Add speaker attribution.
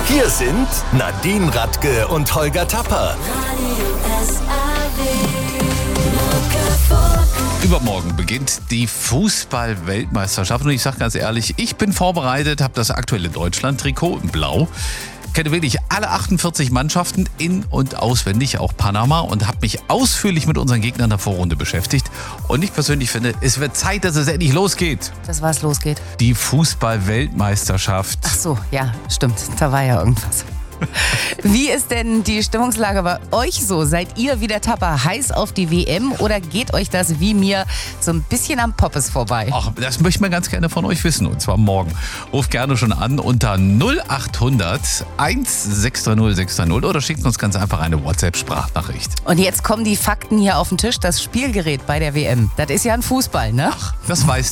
Speaker 1: Hier sind Nadine Radke und Holger Tapper.
Speaker 2: Übermorgen beginnt die Fußball-Weltmeisterschaft und ich sage ganz ehrlich, ich bin vorbereitet, habe das aktuelle Deutschland-Trikot in Blau, kenne wirklich alle 48 Mannschaften in- und auswendig, auch Panama, und habe mich ausführlich mit unseren Gegnern der Vorrunde beschäftigt. Und ich persönlich finde, es wird Zeit, dass es endlich losgeht.
Speaker 3: Das was losgeht.
Speaker 2: Die Fußball-Weltmeisterschaft.
Speaker 3: Ach so, ja, stimmt. Da war ja irgendwas. Wie ist denn die Stimmungslage bei euch so? Seid ihr wie der Tapper heiß auf die WM oder geht euch das wie mir so ein bisschen am Poppes vorbei?
Speaker 2: Ach, das möchte man ganz gerne von euch wissen, und zwar morgen. Ruft gerne schon an unter 0800 1630 630 oder schickt uns ganz einfach eine WhatsApp-Sprachnachricht.
Speaker 3: Und jetzt kommen die Fakten hier auf den Tisch. Das Spielgerät bei der WM, das ist ja ein Fußball, ne?
Speaker 2: Das weißt